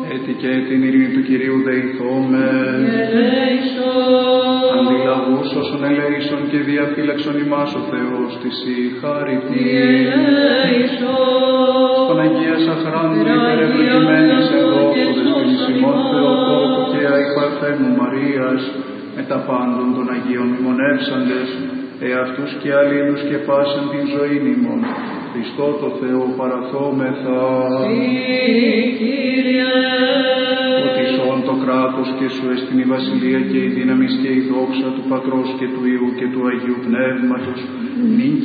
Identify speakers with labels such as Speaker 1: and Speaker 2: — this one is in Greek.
Speaker 1: Έτι και την ειρήνη του Κυρίου δεηθόμεν. Αντιλαγούς όσων ελέησον και διαφύλαξον ημάς ο Θεός της η χάρητη. Στον Αγία Σαχράντου υπερευλογημένης ενδόξοδες την ημών Θεοτόκου και αϊ Παρθένου Μαρίας, με τα πάντων των Αγίων μνημονεύσαντες, εαυτούς και αλλήλους και πάσαν την ζωήν ημών, Χριστό το Θεό παραθόμεθα. Ότι σών το κράτος και σου εστιν η βασιλεία και η δύναμις και η δόξα του Πατρός και του Υιού και του Αγίου Πνεύματος, νυν